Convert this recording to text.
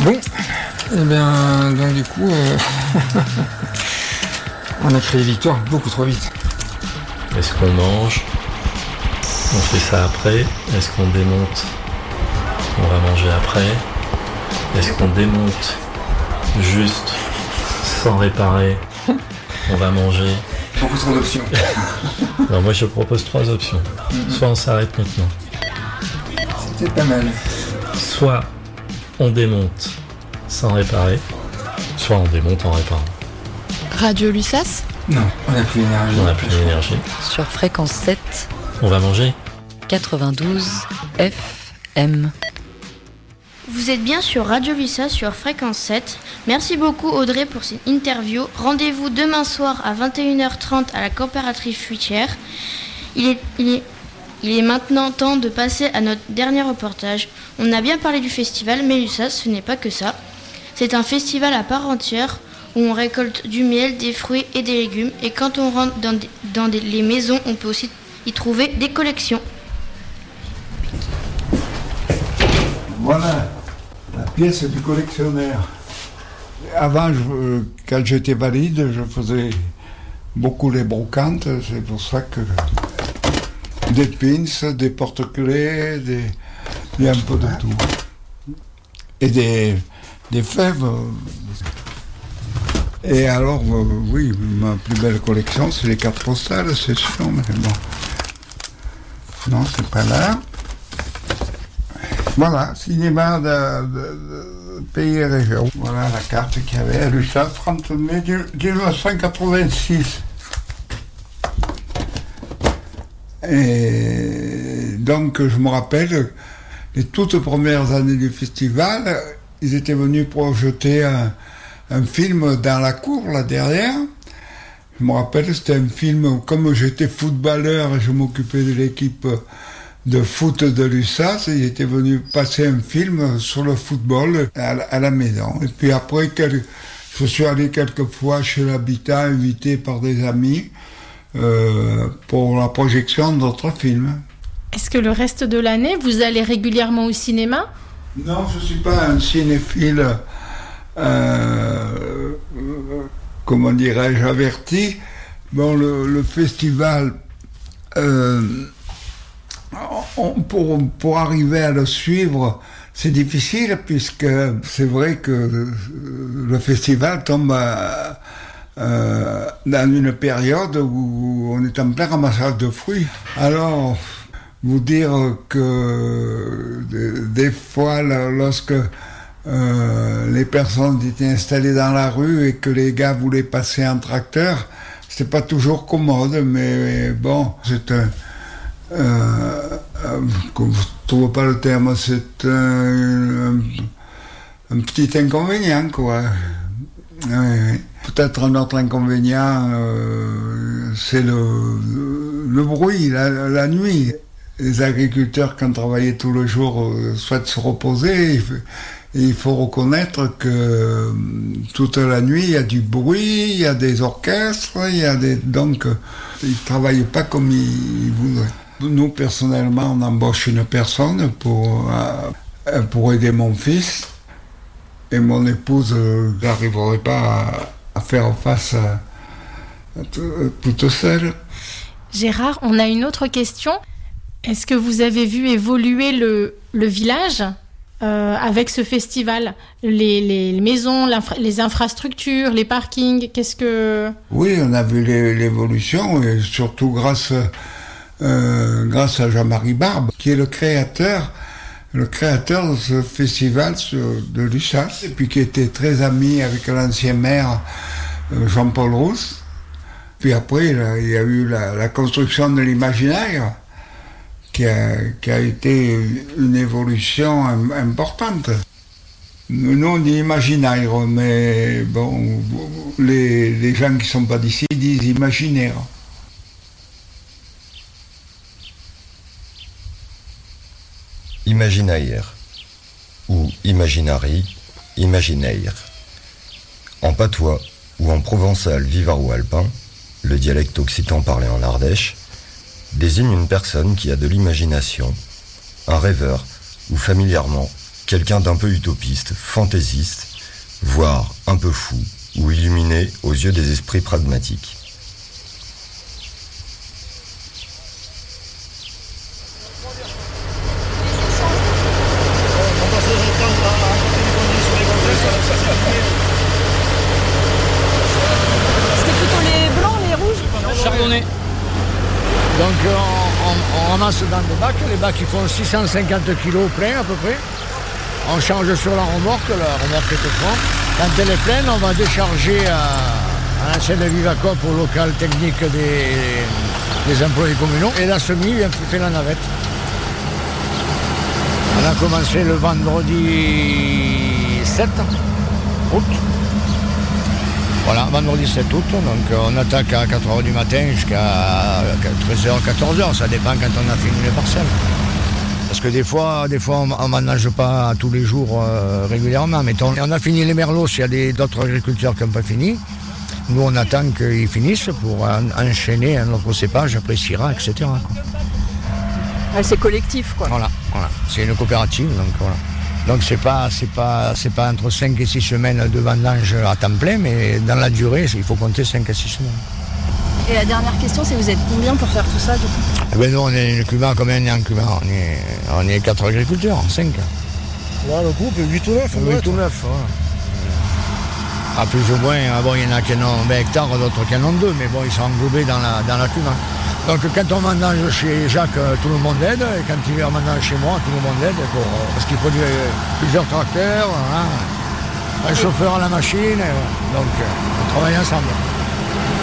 Bon, et bien, donc du coup, on a créé Victoire beaucoup trop vite. Est-ce qu'on mange? On fait ça après? Est-ce qu'on démonte? On va manger après? Est-ce qu'on démonte juste sans réparer? On va manger? Beaucoup trop d'options. Non, moi je propose 3 options. Soit on s'arrête maintenant. C'était pas mal. Soit on démonte sans réparer, soit on démonte en réparant. Radio Lussas Non, on n'a plus l'énergie. On n'a plus d'énergie. sur fréquence 7, On va manger? 92 FM. Vous êtes bien sur Radio Lussas sur fréquence 7. Merci beaucoup Audrey pour cette interview. Rendez-vous demain soir à 21h30 à la coopérative fruitière. Il est maintenant temps de passer à notre dernier reportage. On a bien parlé du festival, mais Lussas, ce n'est pas que ça. C'est un festival à part entière où on récolte du miel, des fruits et des légumes. Et quand on rentre dans les maisons, on peut aussi y trouver des collections. Voilà, la pièce du collectionneur. Avant, quand j'étais valide, je faisais beaucoup les brocantes. C'est pour ça que des pins, des porte-clés, il y a un peu de tout. Et des fèves. Et alors, oui, ma plus belle collection, c'est les cartes postales, c'est sûr, mais bon. Non, c'est pas là. Voilà, cinéma de pays et région. Voilà la carte qu'il y avait à Lussas, 30 mai 1986. Et donc, je me rappelle, les toutes premières années du festival, ils étaient venus projeter un film dans la cour, là derrière. Je me rappelle, c'était un film, comme j'étais footballeur et je m'occupais de l'équipe de foot de Lussas, ils étaient venus passer un film sur le football à la maison. Et puis après, je suis allé quelques fois chez l'habitat, invité par des amis, pour la projection d'autres films. Est-ce que le reste de l'année, vous allez régulièrement au cinéma? Non, je ne suis pas un cinéphile, comment dirais-je, averti. Bon, le festival... Pour arriver à le suivre, c'est difficile puisque c'est vrai que le festival tombe dans une période où on est en plein ramassage de fruits. Alors, vous dire que des fois, lorsque les personnes étaient installées dans la rue et que les gars voulaient passer en tracteur, c'était pas toujours commode, mais bon, c'est je ne trouve pas le terme, c'est un petit inconvénient, quoi. Oui. Peut-être un autre inconvénient, c'est le bruit, la nuit. Les agriculteurs, quand travaillaient tout le jour, souhaitent se reposer. Il faut reconnaître que toute la nuit, il y a du bruit, il y a des orchestres, donc ils ne travaillent pas comme ils voudraient. Nous, personnellement, on embauche une personne pour aider mon fils. Et mon épouse n'arriverait pas à faire face toute seule. Gérard, on a une autre question. Est-ce que vous avez vu évoluer le village avec ce festival? Les maisons, les infrastructures, les parkings, qu'est-ce que... Oui, on a vu l'évolution, et surtout grâce à Jean-Marie Barbe, qui est le créateur de ce festival de Lussas, et puis qui était très ami avec l'ancien maire Jean-Paul Rousse. Puis après, il y a eu la construction de l'imaginaire, qui a été une évolution importante. Nous, on dit imaginaire, mais bon, les gens qui ne sont pas d'ici disent imaginaire. Imaginaire, ou imaginari, imaginaire. En patois ou en provençal vivaro-alpin, le dialecte occitan parlé en Ardèche, désigne une personne qui a de l'imagination, un rêveur ou familièrement Quelqu'un d'un peu utopiste, fantaisiste, voire un peu fou, ou illuminé aux yeux des esprits pragmatiques. C'était plutôt les blancs, les rouges? Chardonnay. Donc on ramasse dans des bacs, les bacs ils font 650 kg plein à peu près. On change sur la remorque est au fond. Quand elle est pleine, on va décharger à l'ancienne Vivacop au local technique des employés communaux. Et la semi vient fait la navette. On a commencé le vendredi 7 août. Voilà, vendredi 7 août, donc on attaque à 4h du matin jusqu'à 13h, 14h, ça dépend quand on a fini les parcelles. Parce que des fois on ne mange pas tous les jours régulièrement, mais on a fini les merlots, s'il y a d'autres agriculteurs qui n'ont pas fini. Nous on attend qu'ils finissent pour enchaîner un autre cépage, après Syrah, etc. quoi. Ouais, c'est collectif, quoi. Voilà, c'est une coopérative, donc voilà. Donc c'est pas entre 5 et 6 semaines de vendange à temps plein, mais dans la durée, il faut compter 5 à 6 semaines. Et la dernière question, c'est vous êtes combien pour faire tout ça, du coup? Eh ben nous, on est une cumin, combien on est en cumin? On est 4 agriculteurs, 5. Là, le groupe est 8 ou 9. 8 ou 9, voilà. Ah, plus ou moins, bon, il y en a qui en ont 20 hectares, d'autres qui en ont 2, mais bon, ils sont englobés dans la cumin. Donc quand on vendange chez Jacques, tout le monde aide, et quand il vient vendange chez moi, tout le monde aide, parce qu'il faut plusieurs tracteurs, un chauffeur à la machine, donc on travaille ensemble.